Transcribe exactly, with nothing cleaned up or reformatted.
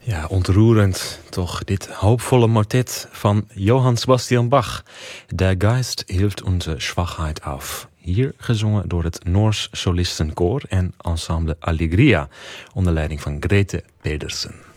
Ja, ontroerend toch, dit hoopvolle motet van Johann Sebastian Bach. Der Geist hilft onze Schwachheit auf. Hier gezongen door het Noors Solistenkoor en ensemble Allegria, onder leiding van Grete Pedersen.